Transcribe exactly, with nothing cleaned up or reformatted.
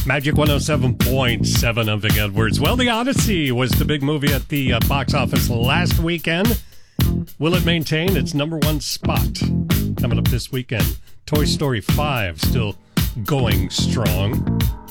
Magic one oh seven point seven, I'm Vic Edwards. Well, The Odyssey was the big movie at the uh, box office last weekend. Will it maintain its number one spot coming up this weekend? Toy Story five still going strong.